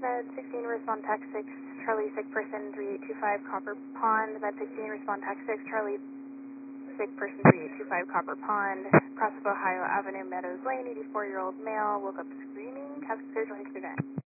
Med 16, respond TAC 6, Charlie, sick person, 3825 Copper Pond. Med 16, respond TAC 6, Charlie, sick person, 3825 Copper Pond. Cross of Ohio Avenue, Meadows Lane, 84-year-old male, woke up screaming, have surgery today.